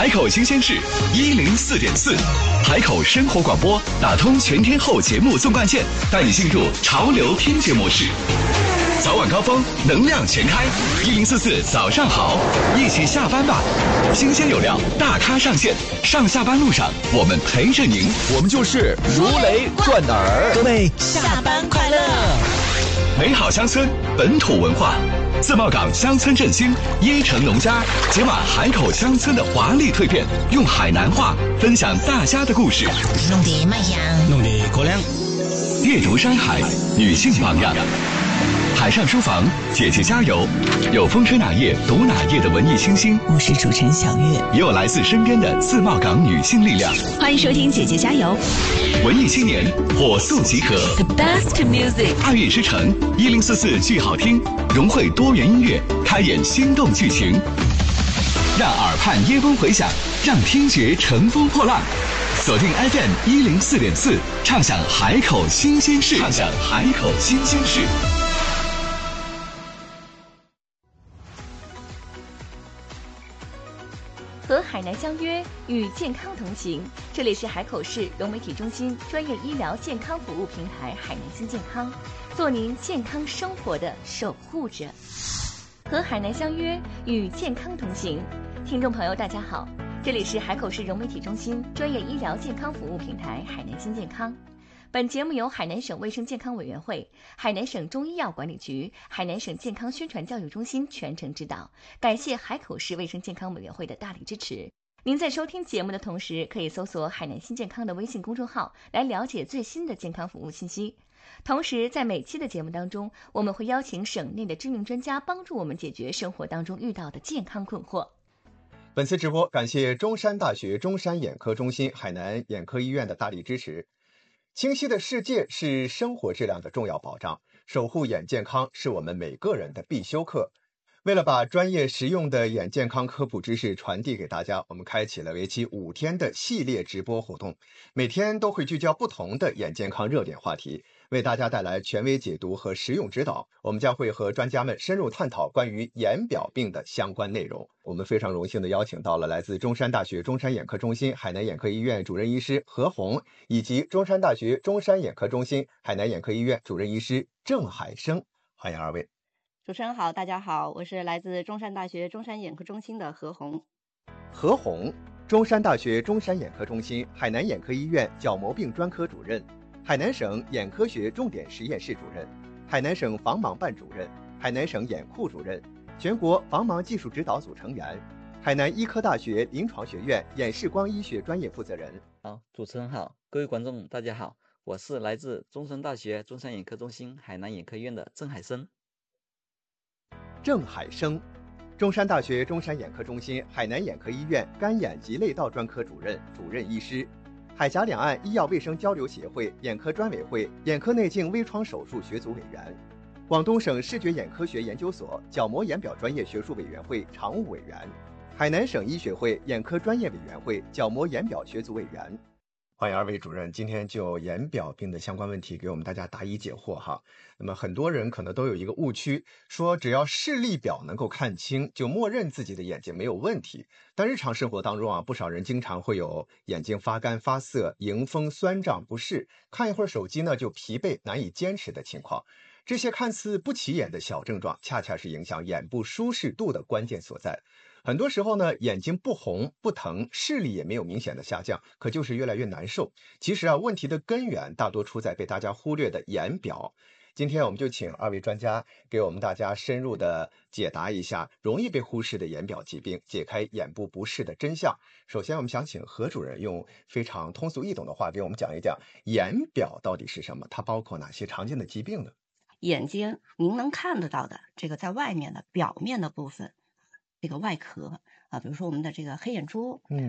海口新鲜事104.4，海口生活广播打通全天候节目纵贯线，带你进入潮流听觉模式。早晚高峰，能量全开，1044早上好，一起下班吧。新鲜有料，大咖上线，上下班路上我们陪着您， 我们就是如雷贯耳。 各位下班快乐！ 美好乡村，本土文化。自贸港乡村振兴，椰城农家解码海口乡村的华丽蜕变，用海南话分享大家的故事。 弄得卖香， 弄得可亮。 阅读山海，女性榜样。海上书房，姐姐加油！有风吹哪页读哪页的文艺清新， 我是主持人小月， 也有来自身边的自贸港女性力量。 欢迎收听姐姐加油！ 文艺青年火速集合 The best music， 爱乐之城1044剧好听，融汇多元音乐，开演心动剧情，让耳畔耶风回响，让听觉乘风破浪。锁定 FM 104.4，畅享海口新鲜事，畅享海口新鲜事。 和海南相约，与健康同行。这里是海口市融媒体中心专业医疗健康服务平台海南新健康，做您健康生活的守护者。和海南相约，与健康同行。听众朋友，大家好，这里是海口市融媒体中心专业医疗健康服务平台海南新健康。本节目由海南省卫生健康委员会、海南省中医药管理局、海南省健康宣传教育中心全程指导，感谢海口市卫生健康委员会的大力支持。您在收听节目的同时，可以搜索海南新健康的微信公众号来了解最新的健康服务信息。同时，在每期的节目当中，我们会邀请省内的知名专家帮助我们解决生活当中遇到的健康困惑。 本次直播感谢中山大学中山眼科中心、海南眼科医院的大力支持。清晰的世界是生活质量的重要保障，守护眼健康是我们每个人的必修课。为了把专业实用的眼健康科普知识传递给大家，我们开启了为期5天的系列直播活动，每天都会聚焦不同的眼健康热点话题，为大家带来权威解读和实用指导。我们将会和专家们深入探讨关于眼表病的相关内容。我们非常荣幸地邀请到了来自中山大学中山眼科中心、海南眼科医院主任医师何红，以及中山大学中山眼科中心、海南眼科医院主任医师郑海生。欢迎二位。 主持人好，大家好，我是来自中山大学中山眼科中心的何红。 何红，中山大学中山眼科中心、海南眼科医院角膜病专科主任，海南省眼科学重点实验室主任，海南省防盲办主任，海南省眼库主任，全国防盲技术指导组成员，海南医科大学临床学院眼视光医学专业负责人。 好，主持人好，各位观众大家好，我是来自中山大学中山眼科中心、海南眼科医院的郑海生。 郑海生，中山大学中山眼科中心、海南眼科医院干眼及泪道专科主任、主任医师，海峡两岸医药卫生交流协会眼科专委会眼科内镜微创手术学组委员，广东省视觉眼科学研究所角膜眼表专业学术委员会常务委员，海南省医学会眼科专业委员会角膜眼表学组委员。欢迎二位主任，今天就眼表病的相关问题给我们大家答疑解惑哈。那么很多人可能都有一个误区，说只要视力表能够看清，就默认自己的眼睛没有问题。但日常生活当中啊，不少人经常会有眼睛发干发涩、迎风酸胀不适，看一会儿手机呢就疲惫难以坚持的情况。这些看似不起眼的小症状，恰恰是影响眼部舒适度的关键所在。很多时候呢，眼睛不红不疼，视力也没有明显的下降，可就是越来越难受。其实啊，问题的根源大多出在被大家忽略的眼表。今天我们就请二位专家给我们大家深入的解答一下容易被忽视的眼表疾病，解开眼部不适的真相。首先我们想请何主任用非常通俗易懂的话给我们讲一讲眼表到底是什么，它包括哪些常见的疾病呢？ 眼睛您能看得到的这个在外面的表面的部分，这个外壳啊，比如说我们的这个黑眼珠，